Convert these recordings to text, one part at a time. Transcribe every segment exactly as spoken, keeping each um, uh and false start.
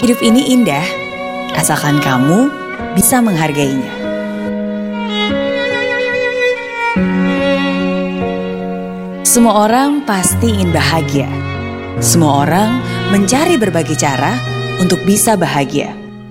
Hidup ini indah, asalkan kamu bisa menghargainya. Semua orang pasti ingin bahagia. Semua orang mencari berbagai cara untuk bisa bahagia.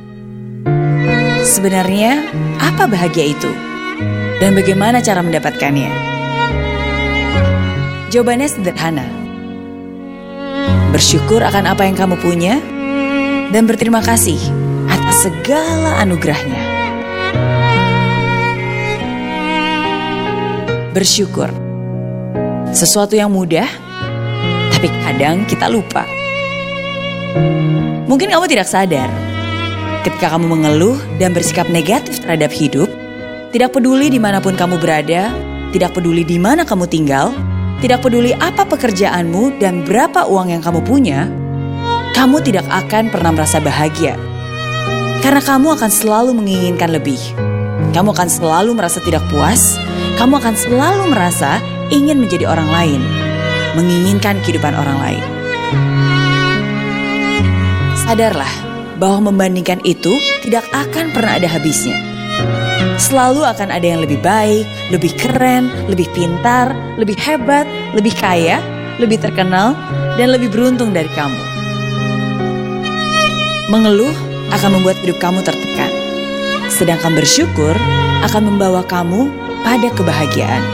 Sebenarnya, apa bahagia itu? Dan bagaimana cara mendapatkannya? Jawabannya sederhana. Bersyukur akan apa yang kamu punya dan berterima kasih atas segala anugerahnya. Bersyukur. Sesuatu yang mudah, tapi kadang kita lupa. Mungkin kamu tidak sadar, ketika kamu mengeluh dan bersikap negatif terhadap hidup, tidak peduli dimanapun kamu berada, tidak peduli di mana kamu tinggal, tidak peduli apa pekerjaanmu dan berapa uang yang kamu punya, kamu tidak akan pernah merasa bahagia. Karena kamu akan selalu menginginkan lebih. Kamu akan selalu merasa tidak puas, kamu akan selalu merasa ingin menjadi orang lain, menginginkan kehidupan orang lain. Sadarlah bahwa membandingkan itu tidak akan pernah ada habisnya. Selalu akan ada yang lebih baik, lebih keren, lebih pintar, lebih hebat, lebih kaya, lebih terkenal, dan lebih beruntung dari kamu. Mengeluh akan membuat hidup kamu tertekan, sedangkan bersyukur akan membawa kamu pada kebahagiaan.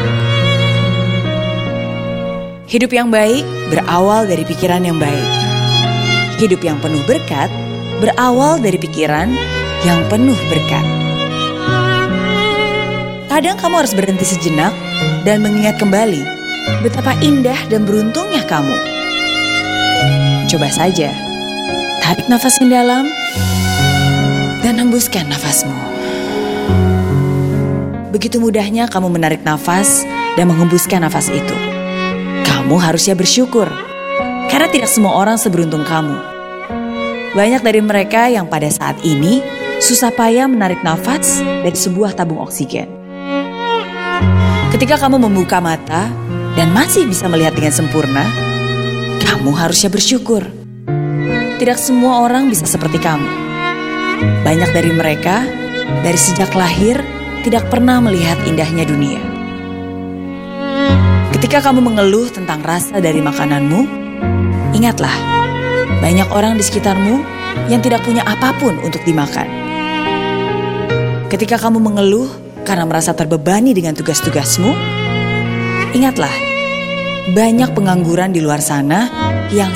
Hidup yang baik berawal dari pikiran yang baik. Hidup yang penuh berkat berawal dari pikiran yang penuh berkat. Kadang kamu harus berhenti sejenak dan mengingat kembali betapa indah dan beruntungnya kamu. Coba saja, tarik nafas yang dalam dan hembuskan nafasmu. Begitu mudahnya kamu menarik nafas dan menghembuskan nafas itu. Kamu harusnya bersyukur, karena tidak semua orang seberuntung kamu. Banyak dari mereka yang pada saat ini susah payah menarik nafas dari sebuah tabung oksigen. Ketika kamu membuka mata dan masih bisa melihat dengan sempurna, kamu harusnya bersyukur. Tidak semua orang bisa seperti kamu. Banyak dari mereka dari sejak lahir tidak pernah melihat indahnya dunia. Ketika kamu mengeluh tentang rasa dari makananmu, ingatlah, banyak orang di sekitarmu yang tidak punya apapun untuk dimakan. Ketika kamu mengeluh karena merasa terbebani dengan tugas-tugasmu, ingatlah, banyak pengangguran di luar sana yang